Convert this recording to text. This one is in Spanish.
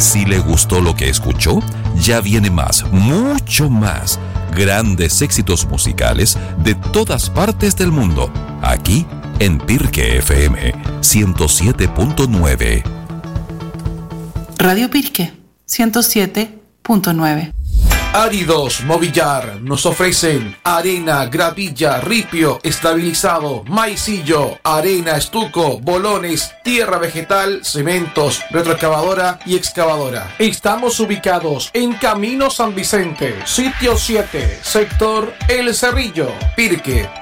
Si le gustó lo que escuchó, ya viene más, mucho más. Grandes éxitos musicales de todas partes del mundo, aquí en Pirque FM 107.9. Radio Pirque 107.9. Áridos Movillar nos ofrecen arena, gravilla, ripio, estabilizado, maicillo, arena, estuco, bolones, tierra vegetal, cementos, retroexcavadora y excavadora. Estamos ubicados en Camino San Vicente, sitio 7, sector El Cerrillo, Pirque.